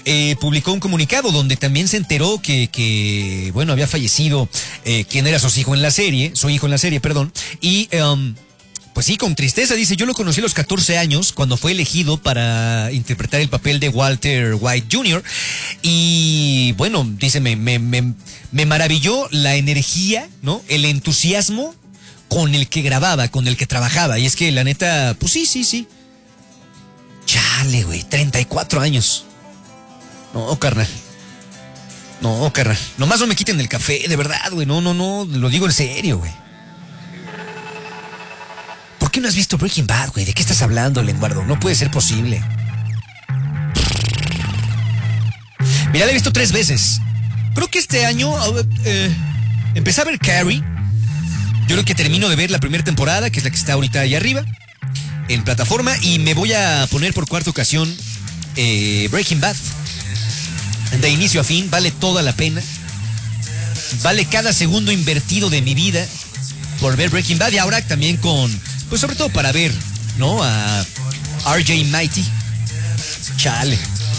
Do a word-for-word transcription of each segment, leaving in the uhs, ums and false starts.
eh, publicó un comunicado donde también se enteró que, que bueno, había fallecido eh, quien era su hijo en la serie, su hijo en la serie, perdón, y um, pues sí, con tristeza, dice, yo lo conocí a los catorce años cuando fue elegido para interpretar el papel de Walter White junior Y bueno, dice, me, me, me, me maravilló la energía, ¿no? El entusiasmo con el que grababa, con el que trabajaba. Y es que la neta, pues sí, sí, sí. Chale, güey, treinta y cuatro años. No, carnal. No, carnal. Nomás no me quiten el café, de verdad, güey. No, no, no, lo digo en serio, güey. ¿Por qué no has visto Breaking Bad, güey? ¿De qué estás hablando, Lenguardo? No puede ser posible. Mira, la he visto tres veces. Creo que este año eh, empecé a ver Carrie. Yo creo que termino de ver la primera temporada, que es la que está ahorita ahí arriba, en plataforma, y me voy a poner por cuarta ocasión eh, Breaking Bad. De inicio a fin, vale toda la pena. Vale cada segundo invertido de mi vida por ver Breaking Bad, y ahora también con, pues sobre todo para ver, ¿no? A R J Mighty. Chale.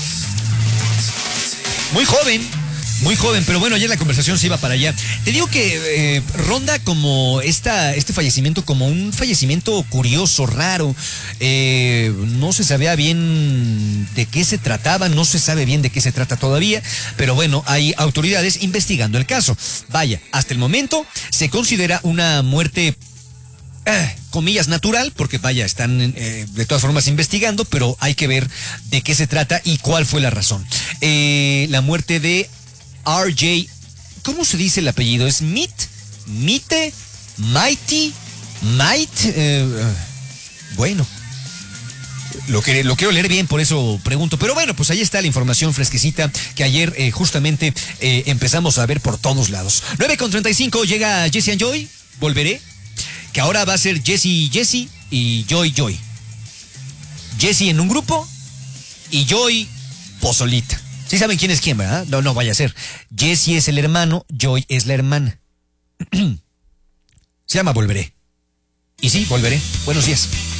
Muy joven, muy joven, pero bueno, ya la conversación se iba para allá. Te digo que eh, ronda como esta, este fallecimiento como un fallecimiento curioso, raro. Eh, no se sabía bien de qué se trataba, no se sabe bien de qué se trata todavía, pero bueno, hay autoridades investigando el caso. Vaya, hasta el momento se considera una muerte, Eh, comillas, natural, porque vaya, están eh, de todas formas investigando, pero hay que ver de qué se trata y cuál fue la razón. Eh, la muerte de R J, ¿cómo se dice el apellido? ¿Es Mit? ¿Mite? ¿Mighty? ¿Might? Eh, bueno, lo, que, lo quiero leer bien, por eso pregunto. Pero bueno, pues ahí está la información fresquecita que ayer eh, justamente eh, empezamos a ver por todos lados. nueve con treinta y cinco, llega Jesse and Joy, volveré. Que ahora va a ser Jesse Jesse y Joy Joy. Jesse en un grupo y Joy pozolita. ¿Sí saben quién es quién, verdad? No, no vaya a ser. Jesse es el hermano, Joy es la hermana. Se llama Volveré. Y sí, volveré. Buenos días.